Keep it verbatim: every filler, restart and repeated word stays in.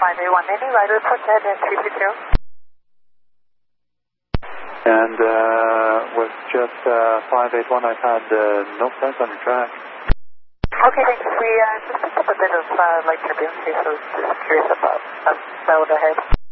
five eight one, any rider report ahead at three six zero. And uh, with just uh, five eight one, I've had uh, no friends on your track. Okay, thanks. We uh, just picked up a bit of uh, light turbulence here, so just curious about uh, that ahead.